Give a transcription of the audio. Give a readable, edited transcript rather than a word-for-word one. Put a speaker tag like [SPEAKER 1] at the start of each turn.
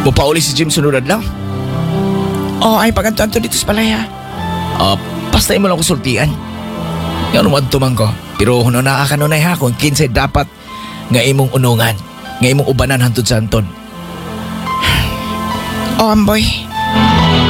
[SPEAKER 1] Mupauli si Jim sunod lang.
[SPEAKER 2] Ay paganto dito sa palaya.
[SPEAKER 1] Basta mo lang kusultian. Nga naman tumang ko. Pero huno na kanunay ha kung kinsay dapat nga imong unungan. Nga imong ubanan hantod sa anton.
[SPEAKER 2] Amboy.